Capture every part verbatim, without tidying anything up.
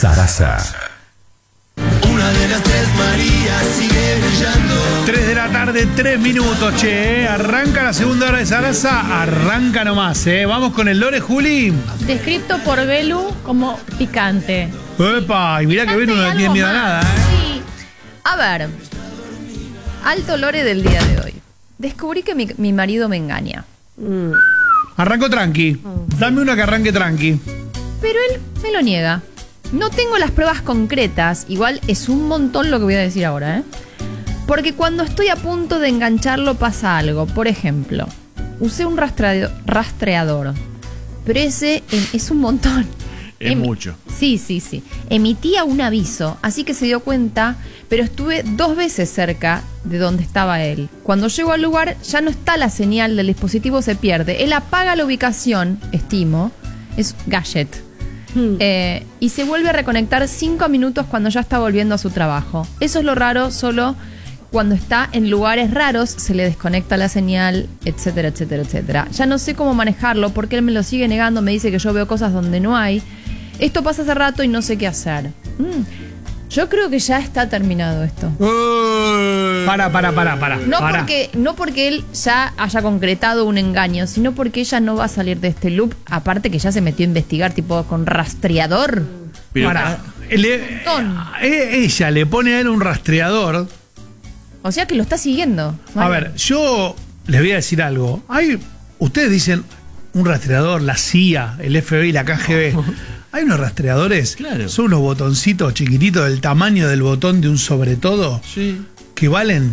Sarasa. Una de las tres Marías sigue brillando. tres de la tarde, tres minutos, che. Arranca la segunda hora de Sarasa. Arranca nomás, eh. Vamos con el lore, Juli. Descrito por Belu como picante. Epa, y mirá que Belu no le tiene miedo a nada, eh. Sí. A ver, alto lore del día de hoy. Descubrí que mi, mi marido me engaña. Mm. Arranco tranqui. Dame una que arranque tranqui. Pero él me lo niega. No tengo las pruebas concretas. Igual es un montón lo que voy a decir ahora, ¿eh? Porque cuando estoy a punto de engancharlo pasa algo. Por ejemplo, usé un rastreado- rastreador. Pero ese em, es un montón. Es Em- mucho. Sí, sí, sí. Emitía un aviso, así que se dio cuenta, pero estuve dos veces cerca de donde estaba él. Cuando llego al lugar ya no está la señal del dispositivo, se pierde. Él apaga la ubicación, estimo, es gadget. Hmm. Eh, y se vuelve a reconectar cinco minutos cuando ya está volviendo a su trabajo. Eso es lo raro, solo cuando está en lugares raros se le desconecta la señal, etcétera, etcétera, etcétera. Ya no sé cómo manejarlo porque él me lo sigue negando, me dice que yo veo cosas donde no hay. Esto pasa hace rato y no sé qué hacer. Mm, yo creo que ya está terminado esto. Para, para, para, para. No para. porque, no porque él ya haya concretado un engaño, sino porque ella no va a salir de este loop. Aparte que ya se metió a investigar, tipo con rastreador. Pero Para. Le- Montón. eh, ella le pone a él un rastreador. O sea que lo está siguiendo. A Vale. ver, yo les voy a decir algo. Hay, ustedes dicen un rastreador, la C I A, el F B I, la K G B. Hay unos rastreadores, Claro. son unos botoncitos chiquititos del tamaño del botón de un sobre todo sí, que valen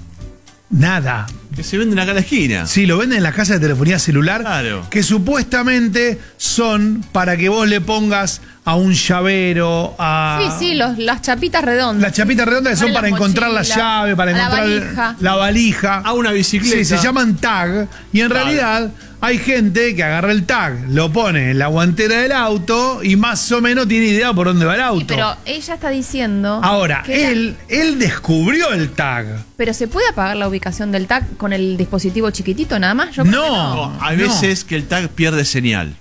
nada. que se venden acá a la esquina. Sí, lo venden en las casas de telefonía celular, Claro. que supuestamente son para que vos le pongas a un llavero, a... Sí, sí, los, las chapitas redondas. Las chapitas redondas que son Para para la encontrar la mochila, llave, para a la encontrar valija. la valija. A una bicicleta. Sí, se llaman tag. Y en Tag. realidad hay gente que agarra el tag, lo pone en la guantera del auto y más o menos tiene idea por dónde va el auto. Sí, pero ella está diciendo. Ahora, que la- él, él descubrió el tag. Pero ¿se puede apagar la ubicación del tag con el dispositivo chiquitito nada más? Yo creo No. que no. No, hay No. veces que el tag pierde señal.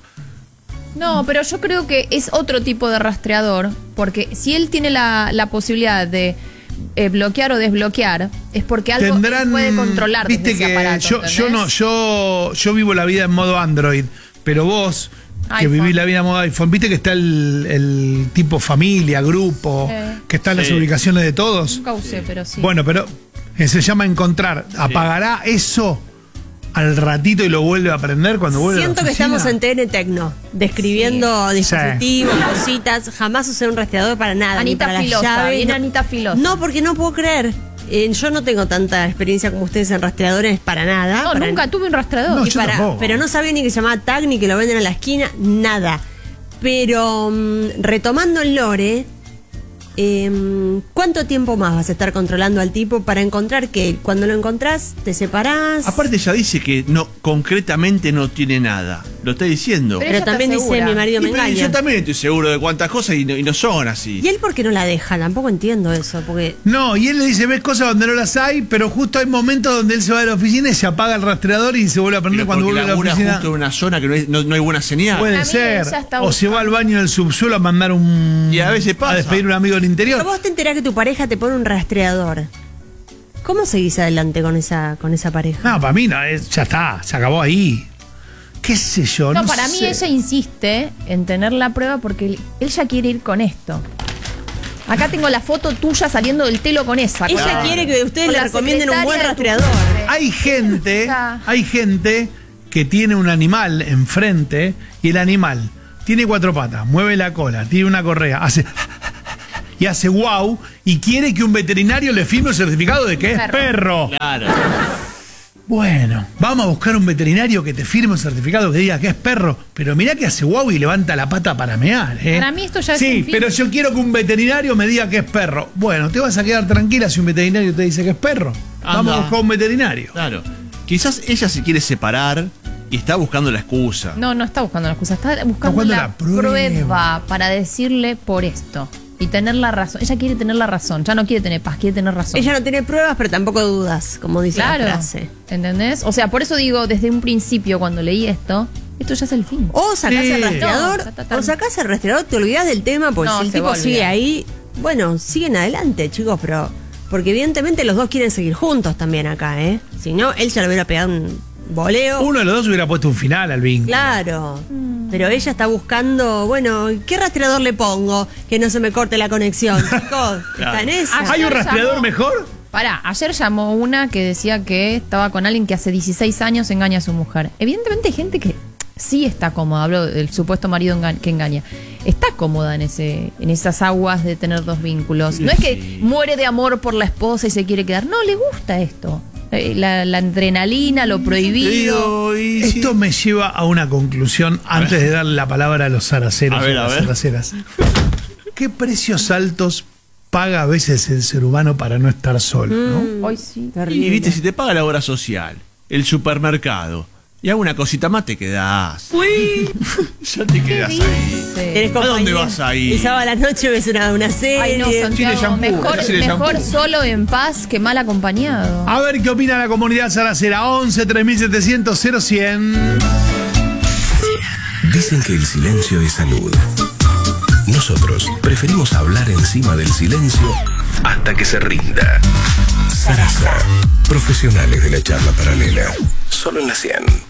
No, pero yo creo que es otro tipo de rastreador, porque si él tiene la, la posibilidad de eh, bloquear o desbloquear, es porque algo él Tendrán, puede controlar desde viste ese que aparato, yo, yo no, ¿entendés? yo, yo vivo la vida en modo Android, pero vos que iPhone. vivís la vida en modo iPhone, viste que está el, el tipo familia, grupo, Sí. que están las Sí. ubicaciones de todos. Nunca usé, pero sí. Bueno, pero eh, se llama encontrar. ¿Apagará eso al ratito y lo vuelve a prender cuando vuelve Siento a la que oficina? estamos en T N Tecno, describiendo dispositivos, cositas. Jamás usé un rastreador para nada. ni Anita para las Filosa, llaves, viene no- Anita Filosa. No, porque no puedo creer. Eh, yo no tengo tanta experiencia como ustedes en rastreadores para nada. No, para- nunca tuve un rastreador. No, y yo para- tampoco. pero no sabía ni que se llamaba tag, ni que lo venden en la esquina, nada. Pero mm, retomando el lore, eh, ¿cuánto tiempo más vas a estar controlando al tipo para encontrar que cuando lo encontrás te separás? Aparte ella dice que no, concretamente no tiene nada. Lo está diciendo. Pero pero ella está también dice segura. mi marido Y, me pero engaña. yo también estoy seguro de cuántas cosas y no, y no son así. ¿Y él por qué no la deja? Tampoco entiendo eso, porque No, y él le dice, ves cosas donde no las hay, pero justo hay momentos donde él se va de la oficina y se apaga el rastreador y se vuelve a prender Pero cuando porque vuelve a la labura oficina. justo en una zona que no, es- no- no hay buena señal. Puede Para mí ser. ella está O se va al baño del subsuelo a mandar un... Y a veces pasa. A despedir a un amigo del interior. pero vos te enterás que tu pareja te pone un rastreador. ¿Cómo seguís adelante con esa, con esa pareja? No, para mí no, es- ya está, se acabó ahí. ¿Qué sé yo? No, No, para mí sé. ella insiste en tener la prueba porque él, él ya quiere ir con esto. Acá tengo la foto tuya saliendo del telo con esa. Ella con- quiere que ustedes con le la recomienden un buen secretaria de tu rastreador. jefe. Hay gente, Ya. hay gente que tiene un animal enfrente y el animal tiene cuatro patas, mueve la cola, tiene una correa, hace y hace wow y quiere que un veterinario le firme un certificado de que es Perro. perro. Claro. Bueno, vamos a buscar un veterinario que te firme un certificado que diga que es perro, pero mirá que hace guau y levanta la pata para mear, ¿eh? Para mí esto ya es Sí, un fin. pero yo quiero que un veterinario me diga que es perro. Bueno, te vas a quedar tranquila si un veterinario te dice que es perro. Vamos Anda. a buscar un veterinario. Claro. Quizás ella se quiere separar y está buscando la excusa. No, no está buscando la excusa, está buscando buscando la, la prueba. prueba para decirle por esto. Y tener la razón. Ella quiere tener la razón, ya no quiere tener paz, quiere tener razón. Ella no tiene pruebas, pero tampoco dudas, como dice Claro, la frase. ¿entendés? O sea, por eso digo, desde un principio cuando leí esto, Esto ya es el fin. O sacás Sí. el rastreador, No, ta, ta, ta. o sacás el rastreador, te olvidás del tema, porque No, si el se va tipo a sigue olvidar. ahí, bueno, siguen adelante, chicos, pero porque evidentemente los dos quieren seguir juntos también acá, ¿eh? Si no, él ya le hubiera pegado un voleo. Uno de los dos hubiera puesto un final al vínculo. Claro. Pero ella está buscando, bueno, ¿qué rastreador le pongo? Que no se me corte la conexión. Chicos, está en esa. Ah, ¿Hay un Ayer rastreador llamó- mejor? Pará, ayer llamó una que decía que estaba con alguien que hace dieciséis años engaña a su mujer. Evidentemente hay gente que sí está cómoda, hablo del supuesto marido enga- que engaña. Está cómoda en ese en esas aguas de tener dos vínculos. No es que muere de amor por la esposa y se quiere quedar. No, le gusta esto. Eh, La, la adrenalina, lo Te prohibido. digo, y sí. Esto me lleva a una conclusión antes de darle la palabra a los zaraceros A ver, y a las ver. zaraceras. ¿Qué precios altos paga a veces el ser humano para no estar solo? ¿no? Hoy sí. Y viste, si te paga la obra social, el supermercado y alguna cosita más, te quedás. Uy, ya te quedás ahí. Tenés ¿A dónde compañía. vas a ir? Y sábado a la noche ves una, una serie. Ay, no, Santiago, Chile shampoo, mejor, Chile mejor shampoo. solo en paz que mal acompañado. A ver qué opina la comunidad zaracera. once tres mil setecientos cero cien. Dicen que el silencio es salud. Nosotros preferimos hablar encima del silencio hasta que se rinda. Sarasa, profesionales de la charla paralela. Solo en la cien.